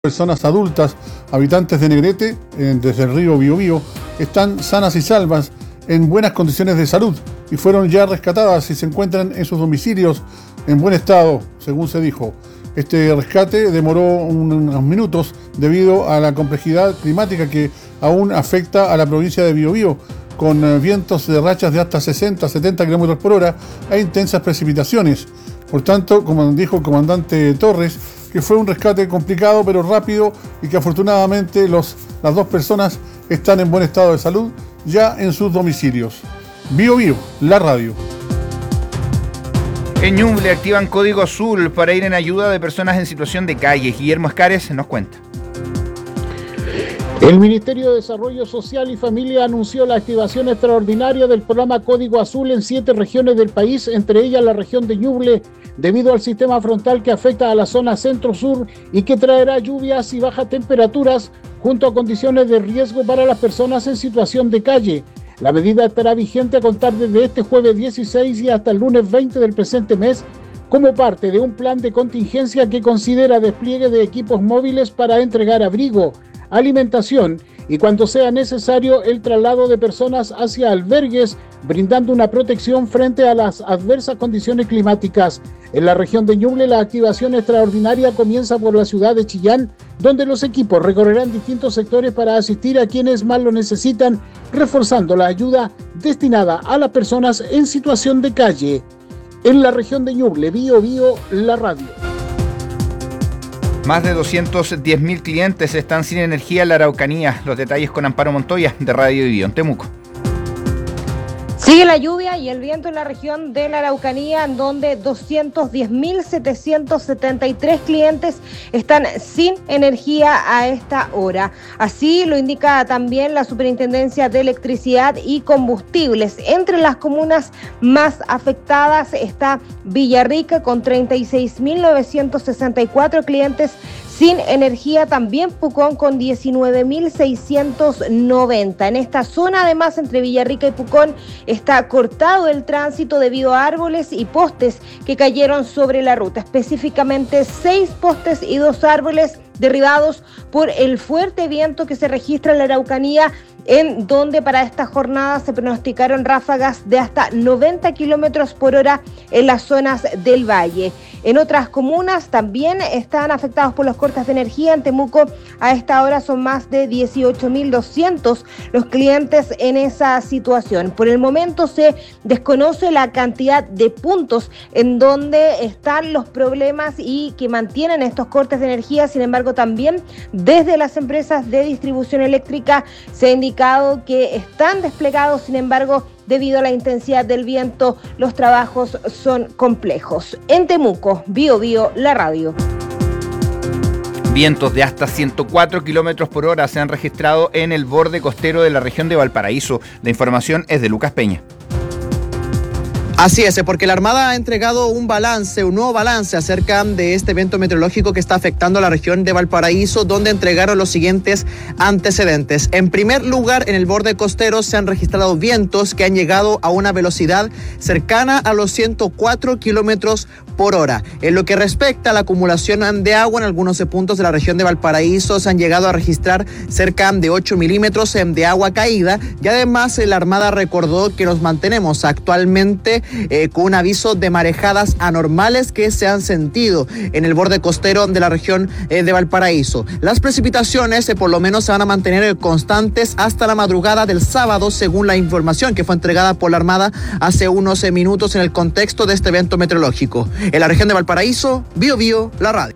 Personas adultas, habitantes de Negrete, desde el río Biobío, están sanas y salvas, en buenas condiciones de salud, y fueron ya rescatadas y se encuentran en sus domicilios en buen estado, según se dijo. Este rescate demoró unos minutos debido a la complejidad climática que aún afecta a la provincia de Biobío, con vientos de rachas de hasta 60-70 km por hora e intensas precipitaciones. Por tanto, como dijo el comandante Torres, que fue un rescate complicado pero rápido y que afortunadamente las dos personas están en buen estado de salud ya en sus domicilios. Biobío, la radio. En Ñuble activan código azul para ir en ayuda de personas en situación de calle. Guillermo Escares nos cuenta. El Ministerio de Desarrollo Social y Familia anunció la activación extraordinaria del programa Código Azul en 7 regiones del país, entre ellas la región de Ñuble, debido al sistema frontal que afecta a la zona centro-sur y que traerá lluvias y bajas temperaturas junto a condiciones de riesgo para las personas en situación de calle. La medida estará vigente a contar desde este jueves 16 y hasta el lunes 20 del presente mes, como parte de un plan de contingencia que considera despliegue de equipos móviles para entregar abrigo, alimentación y, cuando sea necesario, el traslado de personas hacia albergues, brindando una protección frente a las adversas condiciones climáticas. En la región de Ñuble, la activación extraordinaria comienza por la ciudad de Chillán, donde los equipos recorrerán distintos sectores para asistir a quienes más lo necesitan, reforzando la ayuda destinada a las personas en situación de calle. En la región de Ñuble, Biobío, la radio. Más de 210.000 clientes están sin energía en la Araucanía. Los detalles con Amparo Montoya, de Radio Biobío, en Temuco. Sigue la lluvia y el viento en la región de la Araucanía, en donde 210.773 clientes están sin energía a esta hora. Así lo indica también la Superintendencia de Electricidad y Combustibles. Entre las comunas más afectadas está Villarrica, con 36.964 clientes sin energía, también Pucón con 19.690. En esta zona, además, entre Villarrica y Pucón, está cortado el tránsito debido a árboles y postes que cayeron sobre la ruta. Específicamente 6 postes y 2 árboles derribados por el fuerte viento que se registra en la Araucanía, en donde para esta jornada se pronosticaron ráfagas de hasta 90 kilómetros por hora en las zonas del valle. En otras comunas también están afectados por los cortes de energía. En Temuco a esta hora son más de 18.200 los clientes en esa situación. Por el momento se desconoce la cantidad de puntos en donde están los problemas y que mantienen estos cortes de energía. Sin embargo, también desde las empresas de distribución eléctrica se ha indicado que están desplegados. Sin embargo, debido a la intensidad del viento, los trabajos son complejos. En Temuco, Biobío, la radio. Vientos de hasta 104 kilómetros por hora se han registrado en el borde costero de la región de Valparaíso. La información es de Lucas Peña. Así es, porque la Armada ha entregado un nuevo balance acerca de este evento meteorológico que está afectando a la región de Valparaíso, donde entregaron los siguientes antecedentes. En primer lugar, en el borde costero se han registrado vientos que han llegado a una velocidad cercana a los 104 kilómetros por hora. En lo que respecta a la acumulación de agua en algunos puntos de la región de Valparaíso, se han llegado a registrar cerca de 8 milímetros de agua caída, y además la Armada recordó que nos mantenemos actualmente con un aviso de marejadas anormales que se han sentido en el borde costero de la región de Valparaíso. Las precipitaciones por lo menos se van a mantener constantes hasta la madrugada del sábado, según la información que fue entregada por la Armada hace unos minutos en el contexto de este evento meteorológico. En la región de Valparaíso, Biobío, la radio.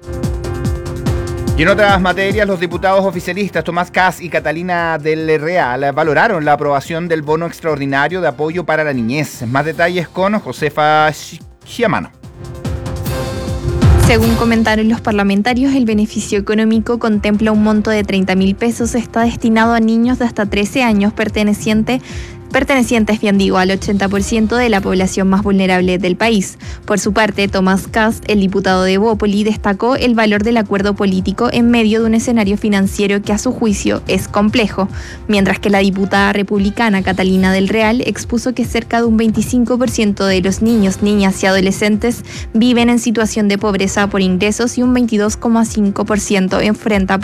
Y en otras materias, los diputados oficialistas Tomás Kass y Catalina del Real valoraron la aprobación del bono extraordinario de apoyo para la niñez. Más detalles con Josefa Giamano. Según comentaron los parlamentarios, el beneficio económico contempla un monto de 30.000 pesos. Está destinado a niños de hasta 13 años pertenecientes pertenecientes, bien digo, al 80% de la población más vulnerable del país. Por su parte, Tomás Kast, el diputado de Evópoli, destacó el valor del acuerdo político en medio de un escenario financiero que a su juicio es complejo, mientras que la diputada republicana Catalina del Real expuso que cerca de un 25% de los niños, niñas y adolescentes viven en situación de pobreza por ingresos y un 22,5% enfrenta